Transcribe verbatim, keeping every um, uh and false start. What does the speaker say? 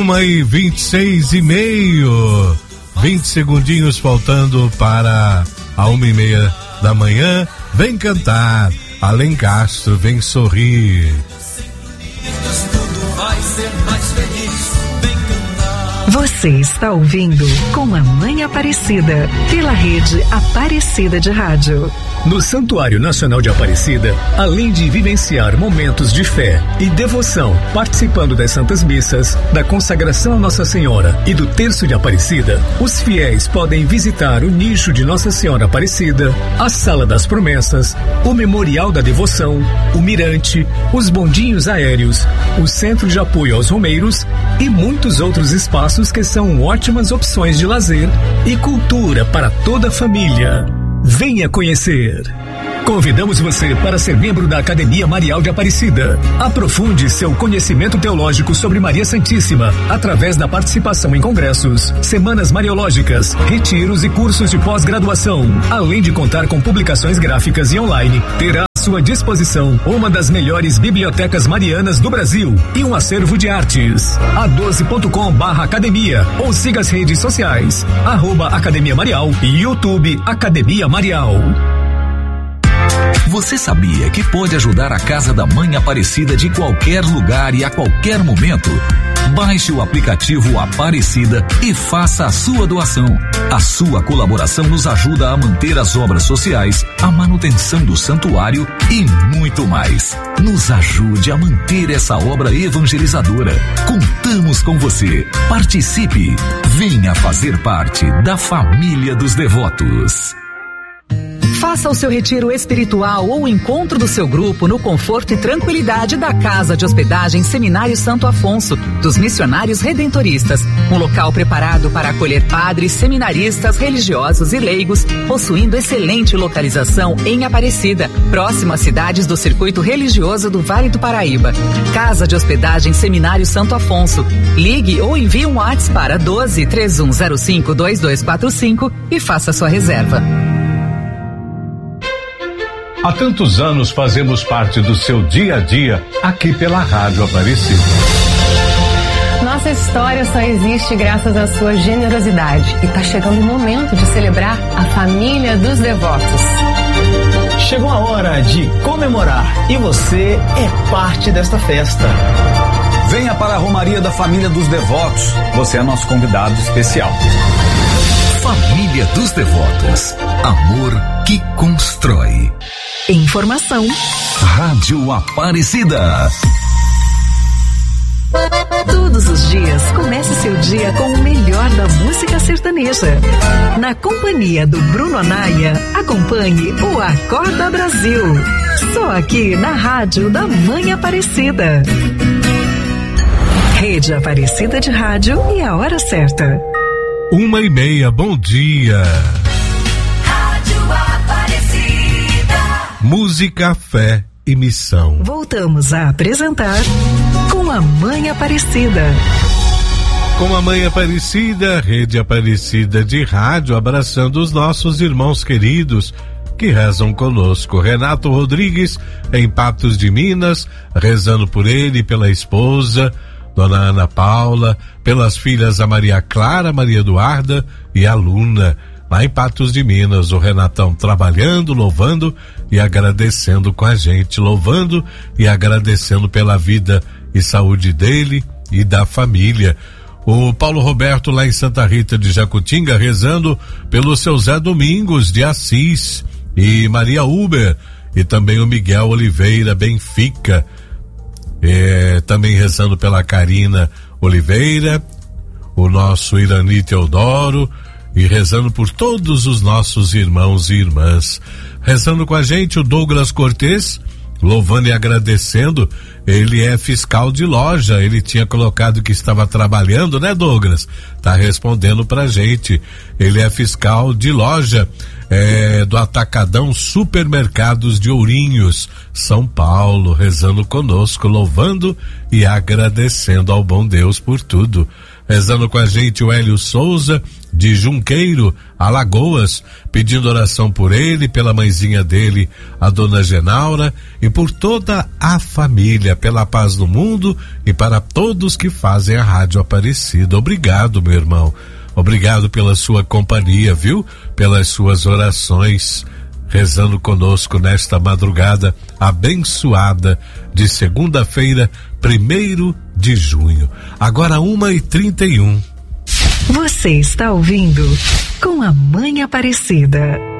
Uma e vinte e seis e meio, vinte segundinhos faltando para a uma e meia da manhã. Vem cantar, Além Castro, vem sorrir. Tudo vai ser mais feliz. Você está ouvindo Com a Mãe Aparecida, pela rede Aparecida de Rádio. No Santuário Nacional de Aparecida, além de vivenciar momentos de fé e devoção, participando das Santas Missas, da consagração a Nossa Senhora e do Terço de Aparecida, os fiéis podem visitar o nicho de Nossa Senhora Aparecida, a Sala das Promessas, o Memorial da Devoção, o Mirante, os bondinhos aéreos, o Centro de Apoio aos Romeiros e muitos outros espaços que são ótimas opções de lazer e cultura para toda a família. Venha conhecer! Convidamos você para ser membro da Academia Marial de Aparecida. Aprofunde seu conhecimento teológico sobre Maria Santíssima através da participação em congressos, semanas mariológicas, retiros e cursos de pós-graduação. Além de contar com publicações gráficas e online, terá à sua disposição uma das melhores bibliotecas marianas do Brasil e um acervo de artes. a doze ponto com barra academia ou siga as redes sociais, arroba Academia Marial e YouTube Academia Marial. Você sabia que pode ajudar a Casa da Mãe Aparecida de qualquer lugar e a qualquer momento? Baixe o aplicativo Aparecida e faça a sua doação. A sua colaboração nos ajuda a manter as obras sociais, a manutenção do santuário e muito mais. Nos ajude a manter essa obra evangelizadora. Contamos com você. Participe. Venha fazer parte da família dos devotos. Faça o seu retiro espiritual ou o encontro do seu grupo no conforto e tranquilidade da Casa de Hospedagem Seminário Santo Afonso, dos Missionários Redentoristas. Um local preparado para acolher padres, seminaristas, religiosos e leigos, possuindo excelente localização em Aparecida, próximo às cidades do circuito religioso do Vale do Paraíba. Casa de Hospedagem Seminário Santo Afonso. Ligue ou envie um WhatsApp para doze, três um zero cinco, dois dois quatro cinco e faça sua reserva. Há tantos anos fazemos parte do seu dia a dia aqui pela Rádio Aparecida. Nossa história só existe graças à sua generosidade e está chegando o momento de celebrar a família dos devotos. Chegou a hora de comemorar e você é parte desta festa. Venha para a Romaria da Família dos Devotos. Você é nosso convidado especial. Família dos Devotos. Amor que constrói. Informação. Rádio Aparecida. Todos os dias, comece seu dia com o melhor da música sertaneja. Na companhia do Bruno Anaia, acompanhe o Acorda Brasil. Só aqui na Rádio da Mãe Aparecida. Rede Aparecida de Rádio e a hora certa. Uma e meia, bom dia. Rádio Aparecida. Música, fé e missão. Voltamos a apresentar Com a Mãe Aparecida. Com a Mãe Aparecida, Rede Aparecida de Rádio, abraçando os nossos irmãos queridos que rezam conosco. Renato Rodrigues, em Patos de Minas, rezando por ele e pela esposa, Dona Ana Paula, pelas filhas a Maria Clara, Maria Eduarda e a Luna, lá em Patos de Minas. O Renatão trabalhando, louvando e agradecendo com a gente, louvando e agradecendo pela vida e saúde dele e da família. O Paulo Roberto lá em Santa Rita de Jacutinga rezando pelo seu Zé Domingos de Assis e Maria Uber, e também o Miguel Oliveira Benfica. É, também rezando pela Karina Oliveira, o nosso Irani Teodoro, e rezando por todos os nossos irmãos e irmãs. Rezando com a gente o Douglas Cortez, louvando e agradecendo. Ele é fiscal de loja, ele tinha colocado que estava trabalhando, né, Douglas? Tá respondendo pra gente. Ele é fiscal de loja é, do Atacadão Supermercados de Ourinhos, São Paulo, rezando conosco, louvando e agradecendo ao bom Deus por tudo. Rezando com a gente o Hélio Souza, de Junqueiro, Alagoas, pedindo oração por ele, pela mãezinha dele, a dona Genaura, e por toda a família. família, pela paz do mundo e para todos que fazem a Rádio Aparecida. Obrigado, meu irmão. Obrigado pela sua companhia, viu? Pelas suas orações, rezando conosco nesta madrugada abençoada de segunda-feira, primeiro de junho. Agora uma e trinta e um. Você está ouvindo Com a Mãe Aparecida.